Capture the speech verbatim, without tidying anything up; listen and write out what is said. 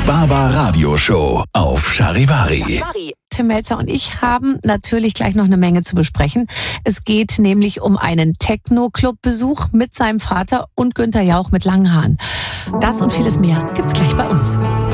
Barbaradio Show auf Charivari. Tim Melzer und ich haben natürlich gleich noch eine Menge zu besprechen. Es geht nämlich um einen Techno-Club-Besuch mit seinem Vater und Günther Jauch mit langen Haaren. Das und vieles mehr gibt's gleich bei uns.